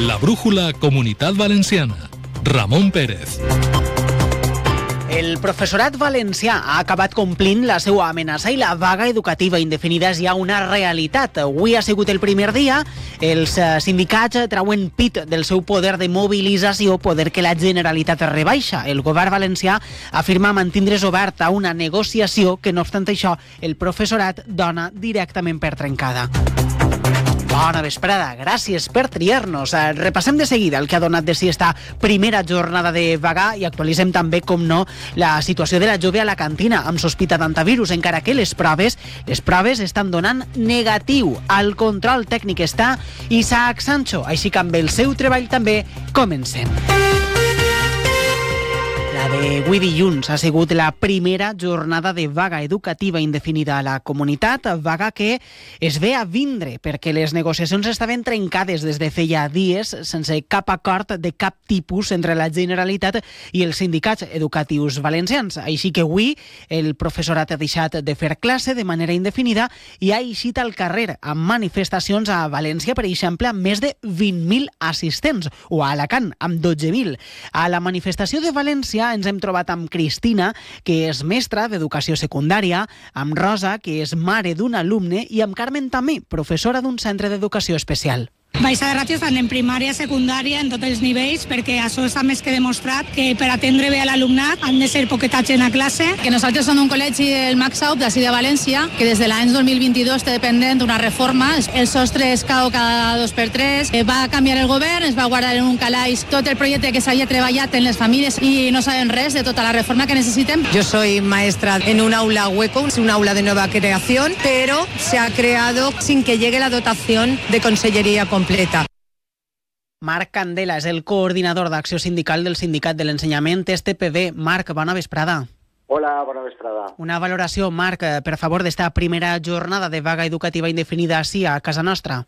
La brújula Comunitat Valenciana. Ramon Pérez. El professorat valencià ha acabat complint la seva amenaça i la vaga educativa indefinida és ja una realitat. Avui ha sigut el primer dia. Els sindicats trauen pit del seu poder de mobilització, poder que la Generalitat rebaixa. El govern valencià afirma mantindre's obert a una negociació que, no obstant això, el professorat dona directament per trencada. Bona vesprada, gràcies per triar-nos. Repassem de seguida el que ha donat de si esta primera jornada de vaga i actualitzem també, com no, la situació de la jove a la cantina amb sospita d'antivirus, encara que les proves estan donant negatiu. El control tècnic està Isaac Sancho, així que amb el seu treball també comencem. La d'avui dilluns ha sigut la primera jornada de vaga educativa indefinida a la comunitat, vaga que es ve a vindre perquè les negociacions estaven trencades des de feia dies sense cap acord de cap tipus entre la Generalitat i els sindicats educatius valencians. Així que avui el professorat ha deixat de fer classe de manera indefinida i ha eixit al carrer amb manifestacions a València, per exemple, amb més de 20.000 assistents, o a Alacant amb 12.000. A la manifestació de València ens hem trobat amb Cristina, que és mestra d'educació secundària, amb Rosa, que és mare d'un alumne, i amb Carmen també, professora d'un centre d'educació especial. Baixa de ràtios tant en primària, secundària, en tots els nivells, perquè això està més que demostrat que per atendre bé a l'alumnat han de ser poquetats en la classe. Que nosaltres som un col·legi, el Maxaup, d'ací de València, que des de l'any 2022 està dependent d'una reforma. El sostre es cau cada 2x3, va canviar el govern, es va guardar en un calaix tot el projecte que s'havia treballat en les famílies i no saben res de tota la reforma que necessitem. Yo soy maestra en un aula hueco, un aula de nueva creación, pero se ha creado sin que llegue la dotación de consellería completa. Marc Candela és el coordinador d'acció sindical del Sindicat de l'Ensenyament STPB. Marc, bona vesprada. Hola, bona vesprada. Una valoració, Marc, per favor, d'esta primera jornada de vaga educativa indefinida així a casa nostra.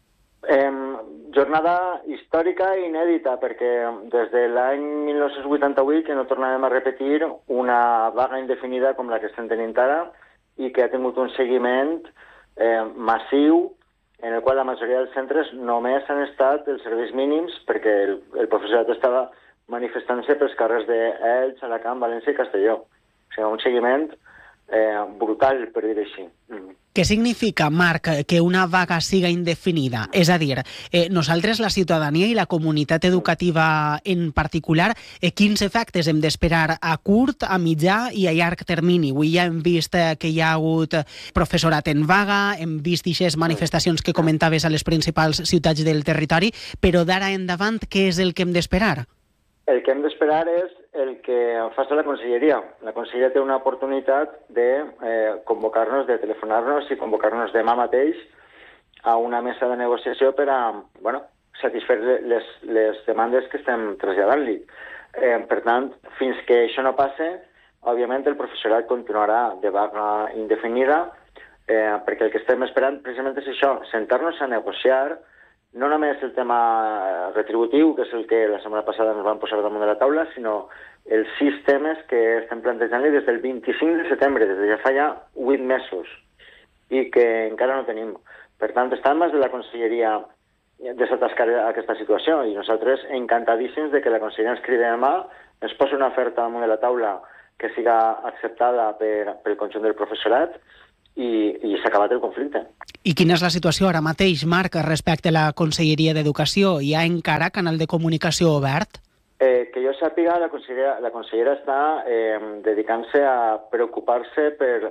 Jornada històrica i inèdita, perquè des de l'any 1988 que no tornàvem a repetir una vaga indefinida com la que estem tenint ara i que ha tingut un seguiment massiu en el qual la majoria dels centres només han estat els serveis mínims perquè el professorat estava manifestant-se pels carrers d'Elx, Alacant, València i Castelló. O sigui, un seguiment brutal, per dir així. Què significa, Marc, que una vaga siga indefinida? És a dir, nosaltres, la ciutadania i la comunitat educativa en particular, quins efectes hem d'esperar a curt, a mitjà i a llarg termini? Avui ja hem vist que hi ha hagut professorat en vaga, hem vist aquestes manifestacions que comentaves a les principals ciutats del territori, però d'ara endavant, què és el que hem d'esperar? El que hem d'esperar és el que faci la conselleria. La conselleria té una oportunitat de convocar-nos, de telefonar-nos i convocar-nos demà mateix a una mesa de negociació per a satisfer les demandes que estem traslladant-li. Per tant, fins que això no passe, òbviament el professorat continuarà de vaga indefinida, perquè el que estem esperant precisament és això, sentar-nos a negociar no només el tema retributiu, que és el que la setmana passada ens van posar damunt de la taula, sinó els 6 temes que estem plantejant-li des del 25 de setembre, des de ja fa ja 8 mesos, i que encara no tenim. Per tant, està en mans de la conselleria desatascar aquesta situació, i nosaltres encantadíssims de que la conselleria ens cridi demà, ens posi una oferta damunt de la taula que siga acceptada pel conjunt del professorat, i s'ha acabat el conflicte. I quina és la situació ara mateix, Marc, respecte a la Conselleria d'Educació? Hi ha encara canal de comunicació obert? Que jo sàpiga, la consellera està dedicant-se a preocupar-se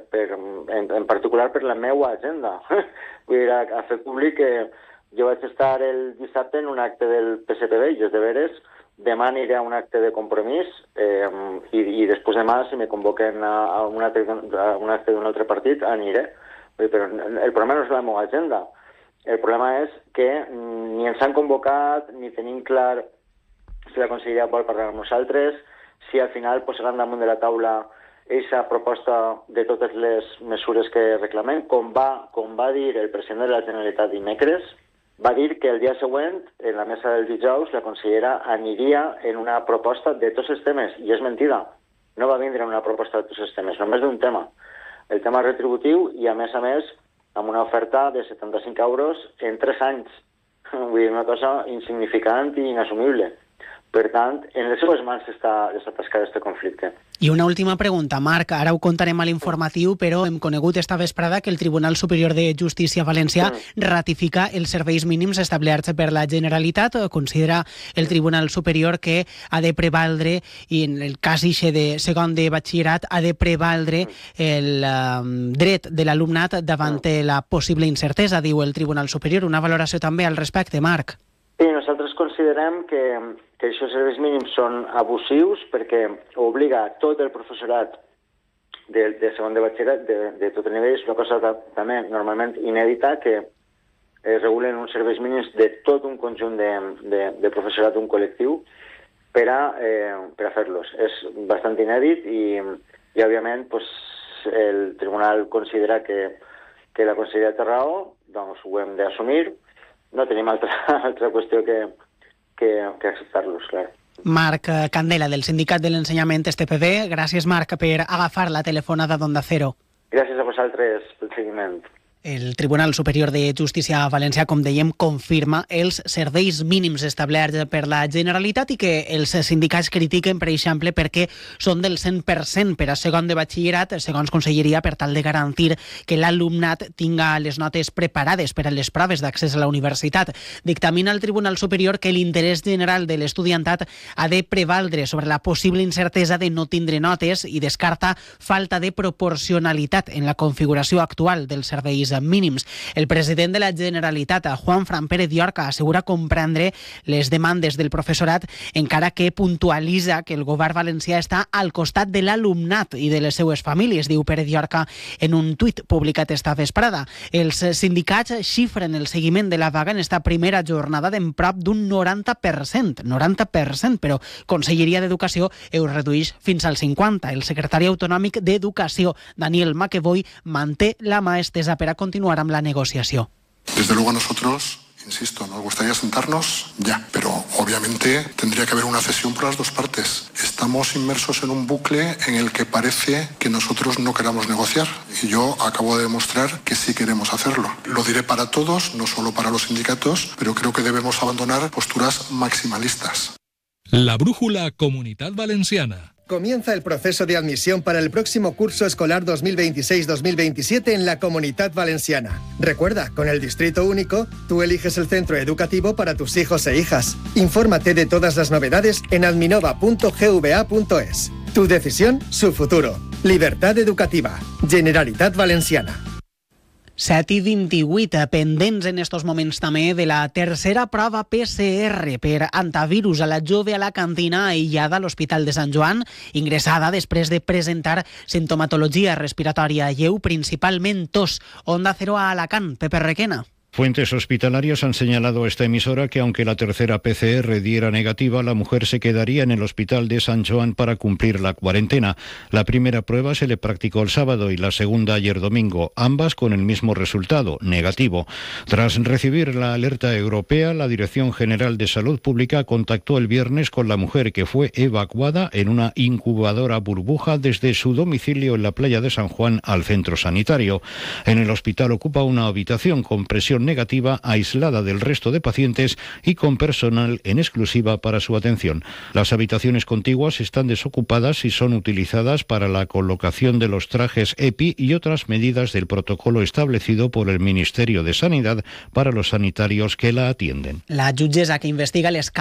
en particular per la meva agenda. Vull dir, a fer públic que jo vaig estar el dissabte en un acte del PSPB, i és de veres, demà aniré a un acte de compromís i després demà, si me convoquen a un acte d'un altre partit, aniré. Però el problema no és la meva agenda. El problema és que ni ens han convocat, ni tenim clar si la conselleria vol parlar amb nosaltres, si al final posaran damunt de la taula aquesta proposta de totes les mesures que reclamem, com va dir el president de la Generalitat dimecres. Va dir que el dia següent, en la mesa del dijous, la consellera aniria en una proposta de tots els temes, i és mentida. No va vindre una proposta de tots els temes, només d'un tema. El tema retributiu i, a més, amb una oferta de 75 euros en 3 anys. Vull dir, una cosa insignificant i inassumible. Per tant, en les seves mans està tascat aquest conflicte. I una última pregunta, Marc. Ara ho contarem a l'informatiu, però hem conegut esta vesprada que el Tribunal Superior de Justícia Valencià ratifica els serveis mínims establerts per la Generalitat. Considera el Tribunal Superior que ha de prevaldre, i en el cas ixe de segon de batxillerat, ha de prevaldre el dret de l'alumnat davant la possible incertesa, diu el Tribunal Superior. Una valoració també al respecte, Marc. Sí, nosaltres considerem que aquests serveis mínims són abusius perquè obliga tot el professorat de segon de batxillerat, de tot el nivell. És una cosa també normalment inèdita que es regulen uns serveis mínims de tot un conjunt de professorat d'un col·lectiu per a fer-los. És bastant inèdit i òbviament, el tribunal considera que la conselleria té raó, doncs ho hem d'assumir. No tenim altra qüestió que acceptar-los, clar. Marc Candela, del Sindicat de l'Ensenyament STPB. Gràcies, Marc, per agafar la telefonada d'Onda Cero. Gràcies a vosaltres pel seguiment. El Tribunal Superior de Justícia Valencià, com dèiem, confirma els serveis mínims establerts per la Generalitat i que els sindicats critiquen, per exemple, perquè són del 100% per a segon de batxillerat, segons Conselleria, per tal de garantir que l'alumnat tinga les notes preparades per a les proves d'accés a la universitat. Dictamina el Tribunal Superior que l'interès general de l'estudiantat ha de prevaldre sobre la possible incertesa de no tindre notes i descarta falta de proporcionalitat en la configuració actual dels serveis mínims. El president de la Generalitat, Juan Fran Pérez Llorca, assegura comprendre les demandes del professorat, encara que puntualitza que el govern valencià està al costat de l'alumnat i de les seues famílies, diu Pérez Llorca en un tuit publicat esta vesprada. Els sindicats xifren el seguiment de la vaga en esta primera jornada d'en prop d'un 90%, però Conselleria d'Educació ho redueix fins al 50%. El secretari autonòmic d'Educació, Daniel Maquevoy, manté la mà estesa per a continuar amb la negociació. Desde luego a nosotros, insisto, nos gustaría sentarnos ya, pero obviamente tendría que haber una cesión por las dos partes. Estamos inmersos en un bucle en el que parece que nosotros no queramos negociar y yo acabo de demostrar que sí queremos hacerlo. Lo diré para todos, no solo para los sindicatos, pero creo que debemos abandonar posturas maximalistas. La brújula Comunitat Valenciana. Comienza el proceso de admisión para el próximo curso escolar 2026-2027 en la Comunitat Valenciana. Recuerda, con el Distrito Único, tú eliges el centro educativo para tus hijos e hijas. Infórmate de todas las novedades en adminova.gva.es. Tu decisión, su futuro. Libertad educativa. Generalitat Valenciana. 7:28, pendents en estos moments també de la tercera prova PCR per antivirus a la jove a la cantina aïllada a l'Hospital de Sant Joan, ingressada després de presentar sintomatologia respiratòria lleu, principalment tos. Onda Cero a Alacant, Pepe Requena. Fuentes hospitalarias han señalado a esta emisora que aunque la tercera PCR diera negativa, la mujer se quedaría en el hospital de Sant Joan para cumplir la cuarentena. La primera prueba se le practicó el sábado y la segunda ayer domingo, ambas con el mismo resultado, negativo. Tras recibir la alerta europea, la Dirección General de Salud Pública contactó el viernes con la mujer que fue evacuada en una incubadora burbuja desde su domicilio en la playa de San Juan al centro sanitario. En el hospital ocupa una habitación con presión negativa, aislada del resto de pacientes y con personal en exclusiva para su atención. Las habitaciones contiguas están desocupadas y son utilizadas para la colocación de los trajes EPI y otras medidas del protocolo establecido por el Ministerio de Sanidad para los sanitarios que la atienden. La jutgessa que investiga les